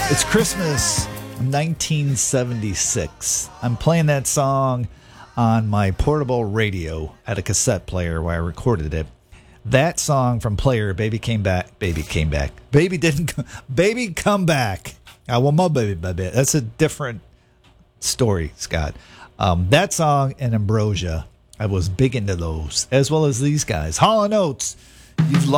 It's Christmas 1976. I'm playing that song on my portable radio at a cassette player where I recorded it. That song from Player, Baby Came Back, Baby Came Back. Baby didn't, Baby Come Back. I want my baby, baby. That's a different story, Scott. That song and Ambrosia, I was big into those, as well as these guys. Hall & Oates, you've lost.